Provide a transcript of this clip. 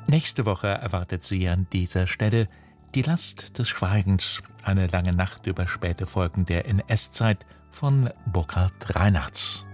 Nächste Woche erwartet Sie an dieser Stelle Die Last des Schweigens, eine lange Nacht über späte Folgen der NS-Zeit von Burkhard Reinhardt.